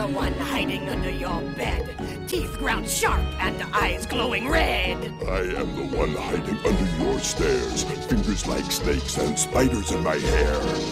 the one hiding under your bed, teeth ground sharp and eyes glowing red. I am the one hiding under your stairs, fingers like snakes and spiders in my hair.